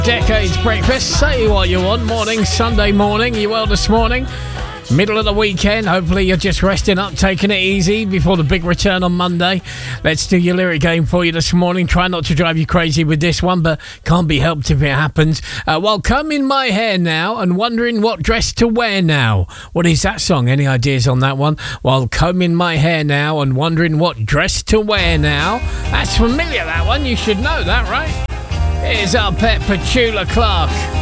Decades breakfast. Say what you want. Morning, Sunday morning. You well this morning? Middle of the weekend. Hopefully you're just resting up, taking it easy before the big return on Monday. Let's do your lyric game for you this morning. Try not to drive you crazy with this one, but can't be helped if it happens. While combing my hair now and wondering what dress to wear now. What is that song? Any ideas on that one? While combing my hair now and wondering what dress to wear now. That's familiar, that one. You should know that, right? Here's our pet Petula Clark.